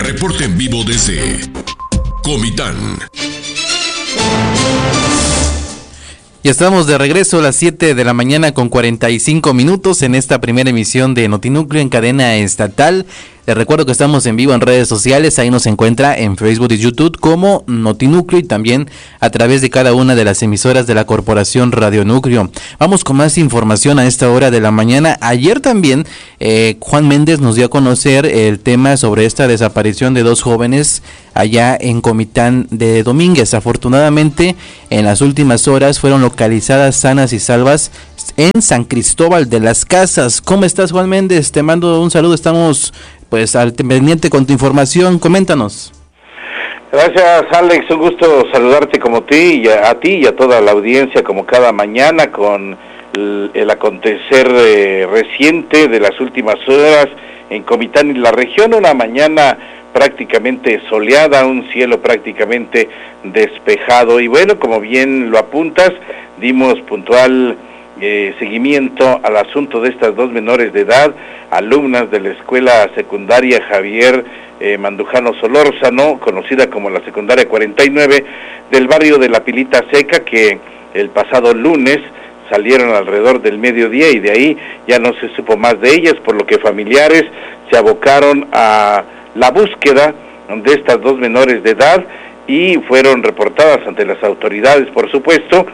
Reporte en vivo desde Comitán. Ya estamos de regreso a las 7 de la mañana con 45 minutos en esta primera emisión de Notinúcleo en cadena estatal. Les recuerdo que estamos en vivo en redes sociales, ahí nos encuentra en Facebook y YouTube como Notinúcleo y también a través de cada una de las emisoras de la Corporación Radio Núcleo. Vamos con más información a esta hora de la mañana. Ayer también Juan Méndez nos dio a conocer el tema sobre esta desaparición de dos jóvenes allá en Comitán de Domínguez. Afortunadamente, en las últimas horas fueron localizadas sanas y salvas en San Cristóbal de las Casas. ¿Cómo estás, Juan Méndez? Te mando un saludo, estamos pues al pendiente con tu información, coméntanos. Gracias, Alex, un gusto saludarte como a ti y a toda la audiencia como cada mañana con el acontecer reciente de las últimas horas en Comitán y la región. Una mañana prácticamente soleada, un cielo prácticamente despejado y bueno, como bien lo apuntas, dimos puntual seguimiento al asunto de estas dos menores de edad, alumnas de la escuela secundaria Javier Mandujano Solórzano, conocida como la secundaria 49, del barrio de La Pilita Seca, que el pasado lunes salieron alrededor del mediodía y de ahí ya no se supo más de ellas, por lo que familiares se abocaron a la búsqueda de estas dos menores de edad y fueron reportadas ante las autoridades, por supuesto.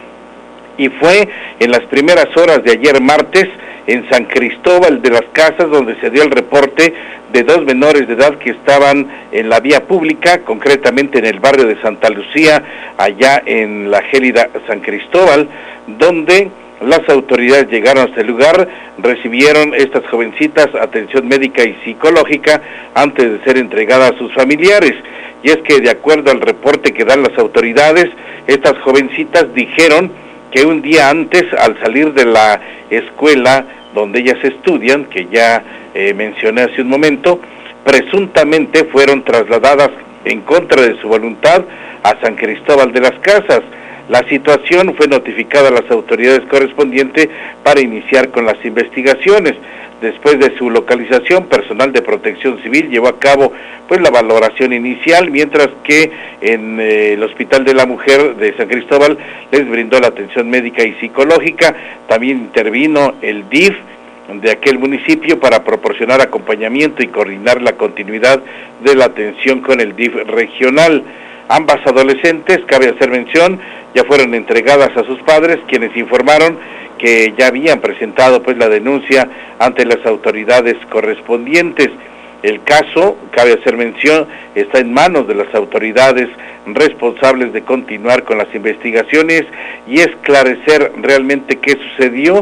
Y fue en las primeras horas de ayer martes en San Cristóbal de las Casas donde se dio el reporte de dos menores de edad que estaban en la vía pública, concretamente en el barrio de Santa Lucía, allá en la gélida San Cristóbal, donde las autoridades llegaron a este lugar, recibieron estas jovencitas atención médica y psicológica antes de ser entregadas a sus familiares. Y es que de acuerdo al reporte que dan las autoridades, estas jovencitas dijeron que un día antes, al salir de la escuela donde ellas estudian, que ya mencioné hace un momento, presuntamente fueron trasladadas en contra de su voluntad a San Cristóbal de las Casas. La situación fue notificada a las autoridades correspondientes para iniciar con las investigaciones. Después de su localización, personal de Protección Civil llevó a cabo pues la valoración inicial, mientras que en el Hospital de la Mujer de San Cristóbal les brindó la atención médica y psicológica. También intervino el DIF de aquel municipio para proporcionar acompañamiento y coordinar la continuidad de la atención con el DIF regional. Ambas adolescentes, cabe hacer mención, ya fueron entregadas a sus padres, quienes informaron que ya habían presentado pues la denuncia ante las autoridades correspondientes. El caso, cabe hacer mención, está en manos de las autoridades responsables de continuar con las investigaciones y esclarecer realmente qué sucedió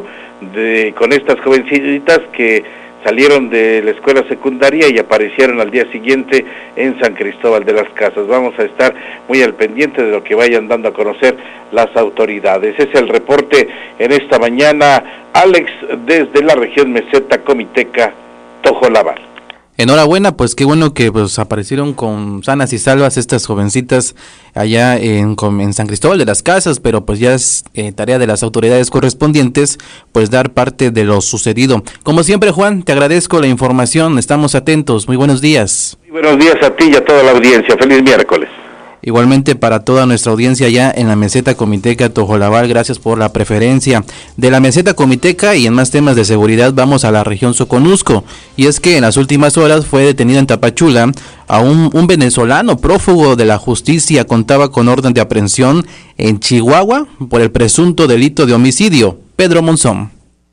con estas jovencitas que salieron de la escuela secundaria y aparecieron al día siguiente en San Cristóbal de las Casas. Vamos a estar muy al pendiente de lo que vayan dando a conocer las autoridades. Es el reporte en esta mañana, Alex, desde la región meseta comiteca Tojolabal. Enhorabuena, pues qué bueno que pues aparecieron con sanas y salvas estas jovencitas allá en San Cristóbal de las Casas, pero pues ya es tarea de las autoridades correspondientes pues dar parte de lo sucedido. Como siempre, Juan, te agradezco la información, estamos atentos, muy buenos días. Muy buenos días a ti y a toda la audiencia, feliz miércoles. Igualmente para toda nuestra audiencia allá en la meseta comiteca Tojolabal, gracias por la preferencia de la meseta comiteca. Y en más temas de seguridad vamos a la región Soconusco, y es que en las últimas horas fue detenido en Tapachula a un venezolano prófugo de la justicia. Contaba con orden de aprehensión en Chihuahua por el presunto delito de homicidio. Pedro Monzón.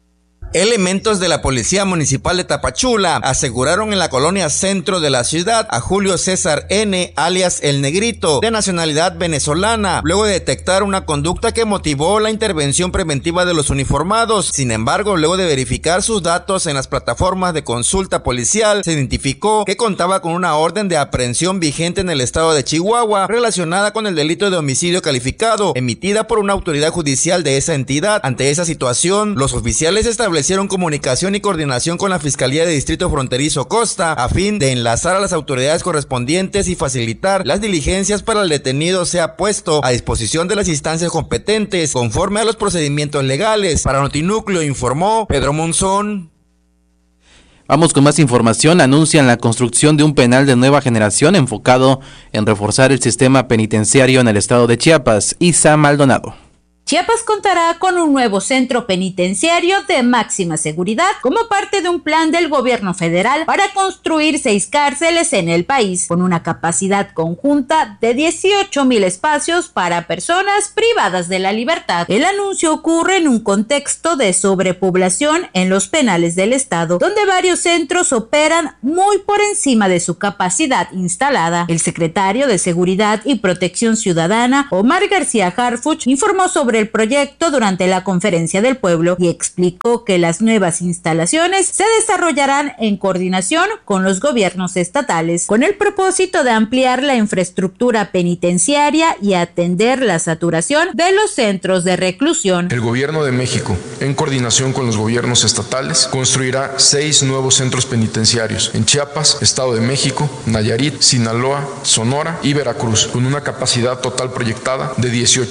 Elementos de la Policía Municipal de Tapachula aseguraron en la colonia centro de la ciudad a Julio César N., alias El Negrito, de nacionalidad venezolana, luego de detectar una conducta que motivó la intervención preventiva de los uniformados. Sin embargo, luego de verificar sus datos en las plataformas de consulta policial, se identificó que contaba con una orden de aprehensión vigente en el estado de Chihuahua relacionada con el delito de homicidio calificado, emitida por una autoridad judicial de esa entidad. Ante esa situación, los oficiales establecieron comunicación y coordinación con la Fiscalía de Distrito Fronterizo Costa a fin de enlazar a las autoridades correspondientes y facilitar las diligencias para el detenido sea puesto a disposición de las instancias competentes conforme a los procedimientos legales. Para Notinúcleo informó Pedro Monzón. Vamos con más información. Anuncian la construcción de un penal de nueva generación enfocado en reforzar el sistema penitenciario en el estado de Chiapas. Isa Maldonado. Chiapas contará con un nuevo centro penitenciario de máxima seguridad como parte de un plan del gobierno federal para construir 6 cárceles en el país, con una capacidad conjunta de 18,000 espacios para personas privadas de la libertad. El anuncio ocurre en un contexto de sobrepoblación en los penales del estado, donde varios centros operan muy por encima de su capacidad instalada. El secretario de Seguridad y Protección Ciudadana, Omar García Harfuch, informó sobre el proyecto durante la conferencia del pueblo y explicó que las nuevas instalaciones se desarrollarán en coordinación con los gobiernos estatales, con el propósito de ampliar la infraestructura penitenciaria y atender la saturación de los centros de reclusión. El gobierno de México, en coordinación con los gobiernos estatales, construirá 6 nuevos centros penitenciarios en Chiapas, Estado de México, Nayarit, Sinaloa, Sonora y Veracruz, con una capacidad total proyectada de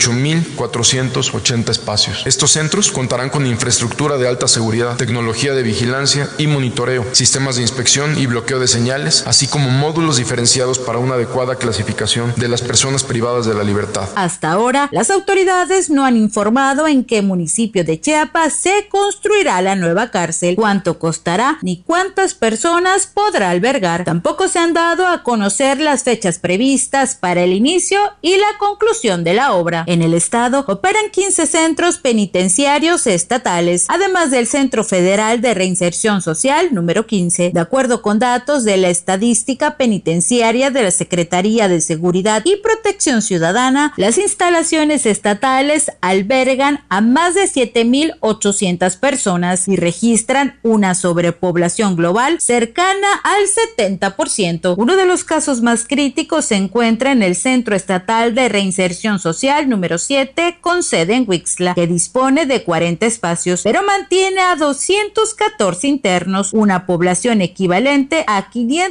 18,480 espacios. Estos centros contarán con infraestructura de alta seguridad, tecnología de vigilancia y monitoreo, sistemas de inspección y bloqueo de señales, así como módulos diferenciados para una adecuada clasificación de las personas privadas de la libertad. Hasta ahora, las autoridades no han informado en qué municipio de Chiapas se construirá la nueva cárcel, cuánto costará ni cuántas personas podrá albergar. Tampoco se han dado a conocer las fechas previstas para el inicio y la conclusión de la obra. En el estado operan 15 centros penitenciarios estatales, además del Centro Federal de Reinserción Social número 15. De acuerdo con datos de la Estadística Penitenciaria de la Secretaría de Seguridad y Protección Ciudadana, las instalaciones estatales albergan a más de 7,800 personas y registran una sobrepoblación global cercana al 70%. Uno de los casos más críticos se encuentra en el Centro Estatal de Reinserción Social número 7, con sede en Huixtla, que dispone de 40 espacios, pero mantiene a 214 internos, una población equivalente a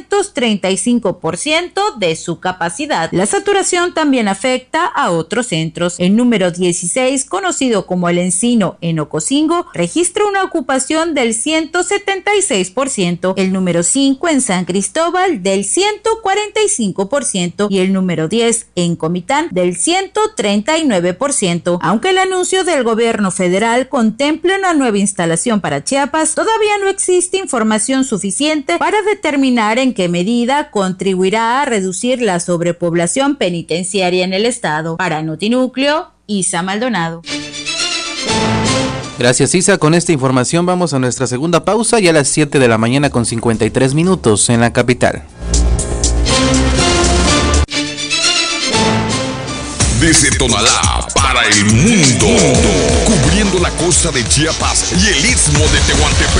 535% de su capacidad. La saturación también afecta a otros centros. El número 16, conocido como El Encino en Ocosingo, registra una ocupación del 176%, el número 5 en San Cristóbal del 145% y el número 10 en Comitán del 139%. Aunque el anuncio del gobierno federal contempla una nueva instalación para Chiapas, todavía no existe información suficiente para determinar en qué medida contribuirá a reducir la sobrepoblación penitenciaria en el estado. Para Notinúcleo, Isa Maldonado. Gracias, Isa. Con esta información vamos a nuestra segunda pausa, ya a las 7 de la mañana con 53 minutos en la capital. Desde Tonalá para el mundo, cubriendo la costa de Chiapas y el istmo de Tehuantepec.